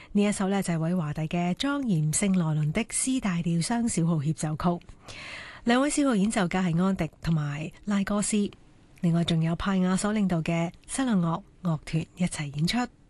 呢一首呢，就係韋華第嘅莊嚴聖羅倫的 C 大調雙小號協奏曲。兩位小號演奏家係安迪同埋拉哥斯，另外仲有派雅所領導嘅西勒樂樂團一齊演出。